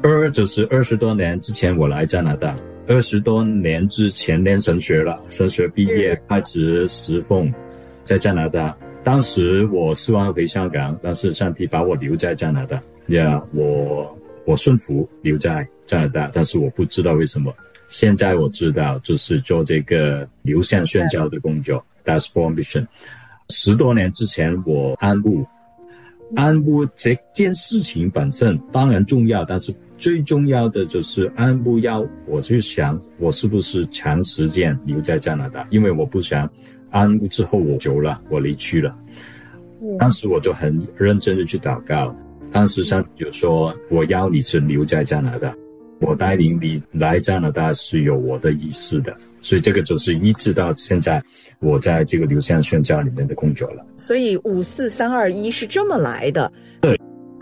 就是20多年之前我来加拿大，20多年之前念神学了，神学毕业开始侍奉在加拿大。当时我希望回香港，但是上帝把我留在加拿大。我顺服留在加拿大，但是我不知道为什么。现在我知道，就是做这个流向宣教的工作 Diaspora Mission。10多年之前我安步这件事情本身当然重要，但是最重要的就是安步我去想我是不是长时间留在加拿大，因为我不想安步之后我走了，我离去了。当时我就很认真的去祷告，当时上帝就说我要你是留在加拿大，我带领你来加拿大是有我的意思的，所以这个就是一直到现在我在这个流向宣教里面的工作了。 所以54321是这么来的。 对。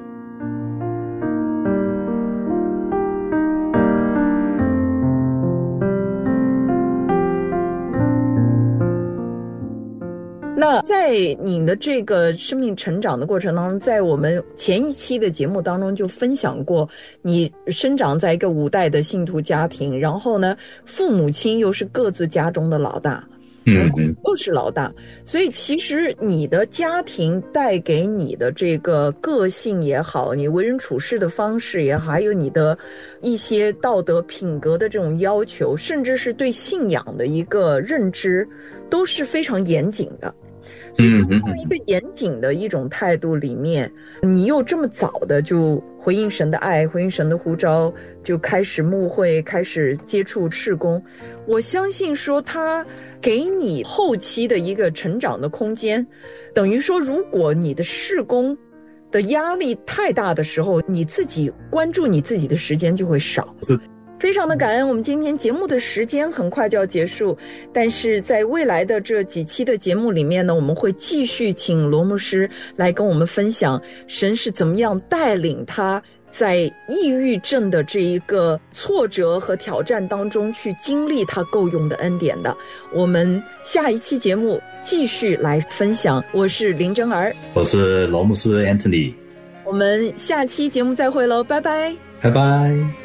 那在你的这个生命成长的过程当中，在我们前一期的节目当中就分享过，你生长在一个5代的信徒家庭，然后呢，父母亲又是各自家中的老大，又是老大，所以其实你的家庭带给你的这个个性也好，你为人处事的方式也好，还有你的一些道德品格的这种要求，甚至是对信仰的一个认知，都是非常严谨的。所以在这样一个严谨的一种态度里面，你又这么早的就回应神的爱，回应神的呼召，就开始牧会，开始接触事工。我相信说他给你后期的一个成长的空间，等于说如果你的事工的压力太大的时候，你自己关注你自己的时间就会少。非常的感恩，我们今天节目的时间很快就要结束，但是在未来的这几期的节目里面呢，我们会继续请罗牧师来跟我们分享神是怎么样带领他在抑郁症的这一个挫折和挑战当中去经历他够用的恩典的。我们下一期节目继续来分享。我是林真儿， 我是罗牧师 Anthony， 我们下期节目再会喽，拜拜， 拜拜。